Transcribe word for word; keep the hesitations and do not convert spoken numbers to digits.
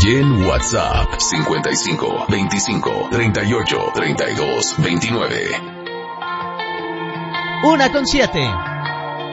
y en WhatsApp cincuenta y cinco, veinticinco, treinta y ocho, treinta y dos, veintinueve. Una con siete.